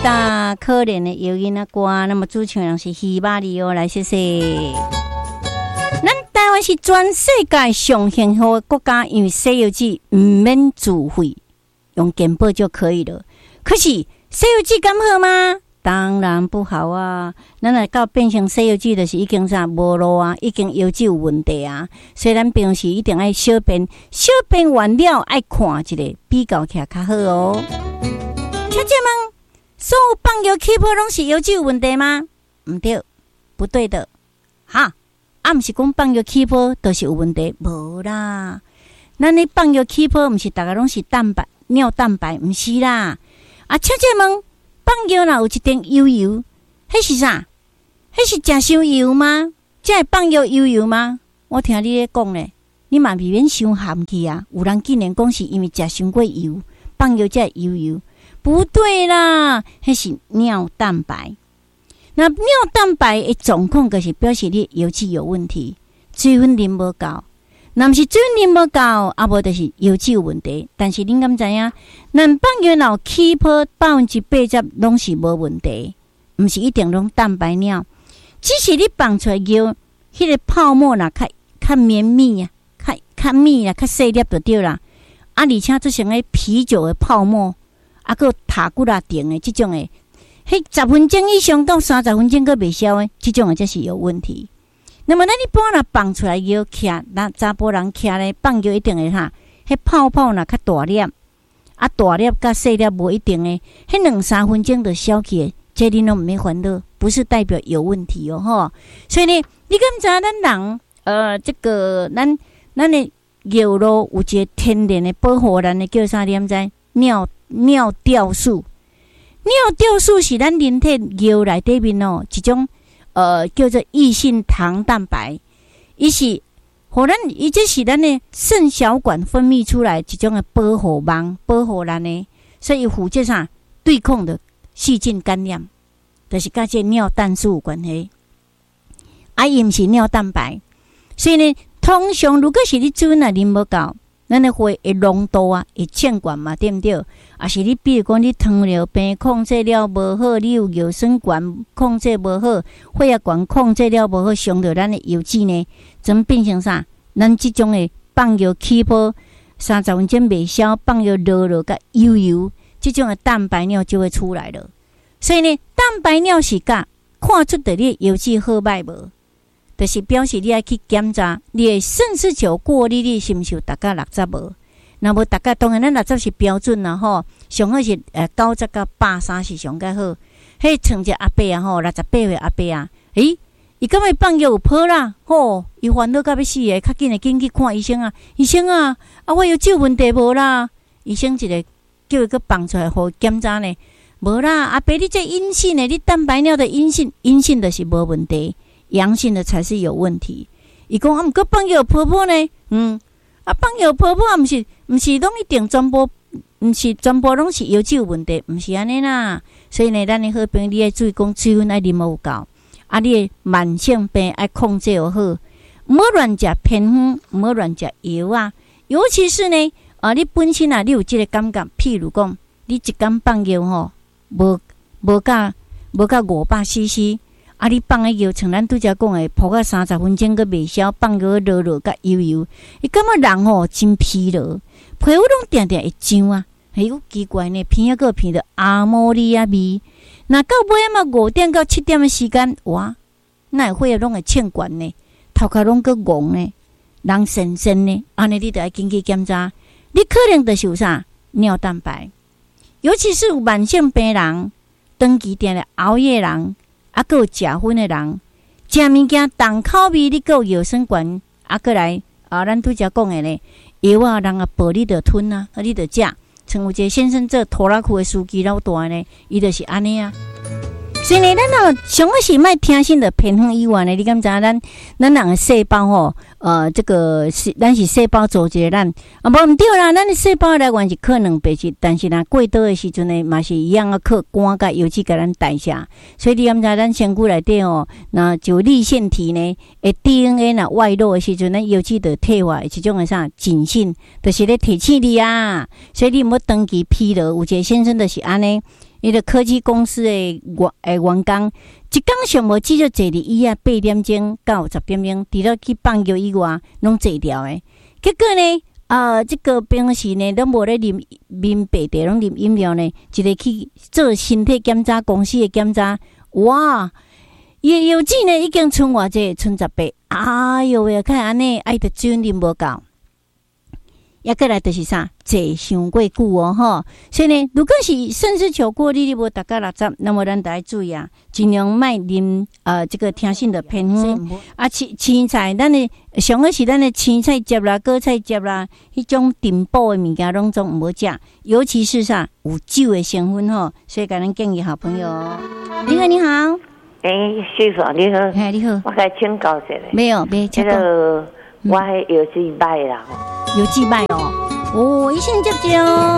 大可怜的摇音啊歌，那么主唱人是希玛利哦，来谢谢。咱台湾是全世界上幸福的国家，因为《西游记》唔免自费，用健保就可以了。可是《西游记》敢好吗？当然不好啊！咱来到变成《西游记》就是已经啥无路啊，已经游记有问题啊。所以咱平时一定要小便完了爱看一个比较起来较好哦。小姐们，所有放药起泡拢是游记有问题吗？唔对，不对的。哈，毋是讲放药起泡都是有问题，无啦。咱咧放药起泡，毋是大家拢是蛋白、尿蛋白，毋是啦。啊，小姐们。放药若有一点油，迄是啥？迄是食伤油吗？这会放药油吗？我听你咧讲咧，你嘛未免伤含去啊！有人竟然讲是因为食伤过油，放药才会油，不对啦，迄是尿蛋白。那尿蛋白的状况，就是表示你油脂有问题，水分啉无够。若毋是水分啉无够，啊无就是油脂有问题。但是恁敢知影？咱放药若起泡80%拢是无问题，毋是一定拢蛋白尿。只是你放出来药，迄个泡沫啦，较绵密啊，较密啊，较细粒就对啦。啊，而且做成个啤酒的泡沫，啊，个塔骨啦顶的这种的，迄10分钟以上到30分钟个未消的，这种的才是有问题。那么咱一般若放出来药徛，咱查甫人徛咧放药一定会哈，迄泡泡若较大粒，啊大粒甲细粒无一定诶，迄2-3分钟就消去诶，这恁拢毋免烦恼，不是代表有问题哦吼。所以呢，你敢知咱人这个咱的药咯有一个天然的保护咱的叫啥？你毋知？尿调素，尿调素是咱人体药内底面哦一种。叫做异性糖蛋白，伊这是咱的肾小管分泌出来一种的保护网，保护咱的，所以负责啥对抗的细菌感染，就是甲这尿蛋素有关系。啊，伊毋是尿蛋白，所以呢，通常如果是你水啊啉无够，咱的血的浓度啊会欠管嘛，对不对？啊，是你比如讲你糖尿病控制了无好，你有尿酸管控制无好，血压管控制了无好，伤到咱的油脂呢，怎变成啥？咱这种的放药起泡30分钟未消，放药热甲油，这种的蛋白尿就会出来了。所以呢，蛋白尿是甲看出的你油脂好歹无，就是表示你要去检查你的肾丝球过滤率是毋是有达到60无？那无达到，当然咱60是标准啦吼，上好是90到130是上较好。迄像一个阿伯啊吼，68岁阿伯啊，伊敢会放药有泡啦吼，伊烦恼到要死诶，较紧去看医生啊！医生啊，我有酒问题无啦？医生一个叫伊个放出来互检查呢，无啦，阿伯你这阴性诶，你蛋白尿的阴性就是无问题，阳性的才是有问题。伊讲毋过放药有泡泡呢，放药泡泡毋是拢一定全部，毋是全部拢是药剂有问题，毋是安尼啦。所以呢，咱的好朋友你要注意讲水分爱啉有够，啊，你的慢性病爱控制好，毋好乱食偏方，毋好乱食药啊。尤其是呢，你本身你有这个感觉，譬如讲，你一天放药吼，无甲500cc。啊！你放个药，像咱拄则讲诶，泡到30分钟个未消，放个热甲油，伊感觉人吼真疲劳，皮肤拢定会痒啊。有奇怪呢，鼻仔个鼻着阿摩尼亚味。那到尾啊5点到7点的时间，哇，那血拢会欠管呢，头壳拢个戆呢，人神呢，安尼你着爱紧去检查，你可能就是有啥尿蛋白，尤其是有慢性病人、长期定咧熬夜人。啊，还有食薰的人，食物件重口味，你还有药酸管，啊，过来咱拄则讲的呢，药啊，人啊，保你着吞啊，你着食。像有一个先生做拖拉库的司机老大呢，伊就是安尼啊。所以呢，咱若上个是莫听信的偏方以外呢，你敢知咱人的细胞吼，这个是咱是细胞组织咱啊，无毋对啦，咱的细胞来源是靠蛋白质，但是若过多的时阵呢，嘛是一样啊，靠肝甲油脂甲咱代谢。所以你敢知咱身躯内底吼，那就粒线体呢，DNA 若外露的时阵，咱油脂就退化，一种的啥紧性，就是咧提醒你啊。所以你毋好长期疲劳，有一个先生就是安尼。 伊个科技公司的员工，一天上无至少坐伫椅啊8点钟到10点钟，除了去放球以外，拢坐掉诶。结果呢，这个平时呢，拢无咧啉白茶，拢啉饮料呢，一个去做身体检查，公司的检查，哇！伊药剂呢已经剩偌济，剩18。哎哟喂，看安尼，爱的水啉无够。也过来就是啥，坐伤过久哦吼。所以呢，如果是肾丝球过滤无达到60，那么咱得要注意啊，尽量莫啉这个听信的偏方啊，青菜，咱的上好是咱的青菜汁啦、果菜汁啦，迄种炖补的物件拢总唔好食，尤其是啥有酒的成分吼。所以，甲咱建议好朋友，你好，你好， 师傅你好， 你好， 我该请教一下。 没有，请讲。 我迄药剂歹啦。 有祭拜哦，伊先接哦。